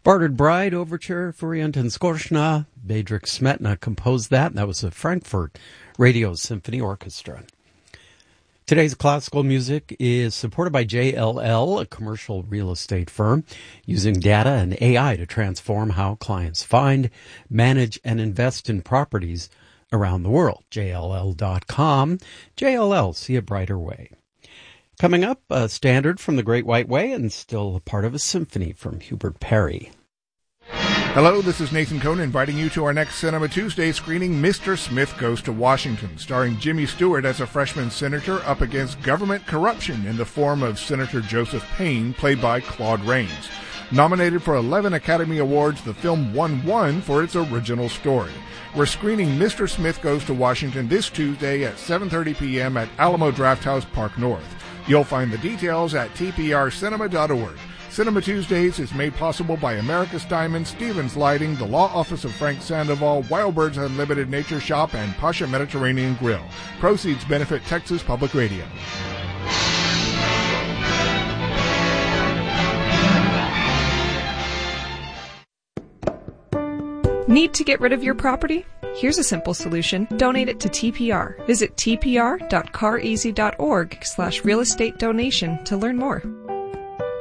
Bartered Bride Overture for Anton Skorshna. Bedřich Smetana composed that. That was the Frankfurt Radio Symphony Orchestra. Today's classical music is supported by JLL, a commercial real estate firm, using data and AI to transform how clients find, manage, and invest in properties around the world. JLL.com. JLL, see a brighter way. Coming up, a standard from The Great White Way and still a part of a symphony from Hubert Parry. Hello, this is Nathan Cohn inviting you to our next Cinema Tuesday screening, Mr. Smith Goes to Washington, starring Jimmy Stewart as a freshman senator up against government corruption in the form of Senator Joseph Payne, played by Claude Rains. Nominated for 11 Academy Awards, the film won one for its original story. We're screening Mr. Smith Goes to Washington this Tuesday at 7:30 p.m. at Alamo Drafthouse Park North. You'll find the details at tprcinema.org. Cinema Tuesdays is made possible by America's Diamond, Stevens Lighting, the Law Office of Frank Sandoval, Wild Birds Unlimited Nature Shop, and Pasha Mediterranean Grill. Proceeds benefit Texas Public Radio. Need to get rid of your property? Here's a simple solution. Donate it to TPR. Visit tpr.careasy.org/real estate donation to learn more.